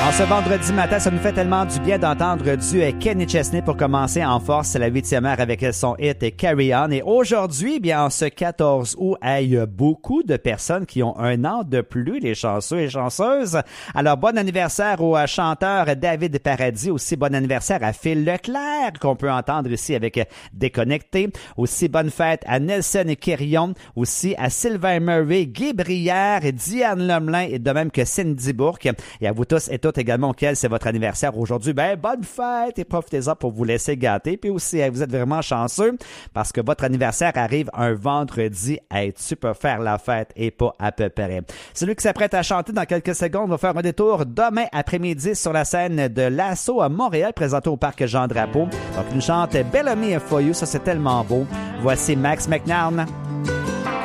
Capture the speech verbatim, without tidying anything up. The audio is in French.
En ce vendredi matin, ça nous fait tellement du bien d'entendre du Kenny Chesney pour commencer en force. C'est la huitième heure avec son hit Carry On. Et aujourd'hui, bien, en ce quatorze août, il y a beaucoup de personnes qui ont un an de plus, les chanceux et chanceuses. Alors, bon anniversaire au chanteur David Paradis. Aussi, bon anniversaire à Phil Leclerc, qu'on peut entendre ici avec Déconnecté. Aussi, bonne fête à Nelson Quérion. Aussi, à Sylvain Murray, Guy Brière, Diane Lemelin, et de même que Cindy Bourque. Et à vous tous et toutes également auquel c'est votre anniversaire aujourd'hui, ben bonne fête et profitez-en pour vous laisser gâter. Puis aussi, vous êtes vraiment chanceux parce que votre anniversaire arrive un vendredi. Hey, tu peux faire la fête et pas à peu près. Celui qui s'apprête à chanter dans quelques secondes va faire un détour demain après-midi sur la scène de l'Assaut à Montréal, présenté au Parc Jean-Drapeau. Donc, une chante Bellamy for You, ça c'est tellement beau. Voici Max McNown.